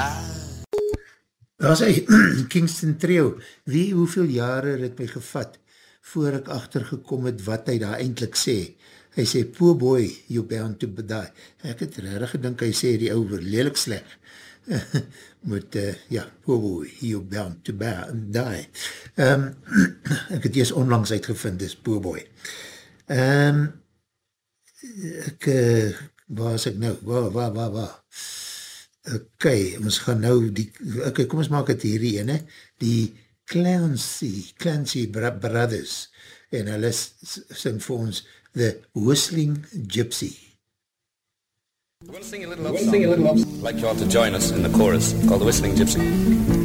Daar is hy, Kingston Trio, hoeveel jare het my gevat, voor ek achtergekom het wat hy daar eindelijk sê. Hy sê, poor boy, you're bound to die. Ek het rarig gedink, hy sê die ouwe lelik sleg. Met, ja, poor boy, you're bound to die. Ek het eers onlangs uitgevind, dis poor boy. Waar is ek nou? Waar? Ok, ons gaan nou kom ons maak het hierdie ene, die Clancy Brothers, en hulle sing vir ons The Whistling Gypsy. We're going to sing a little love song. I'd like you all to join us in the chorus called The Whistling Gypsy.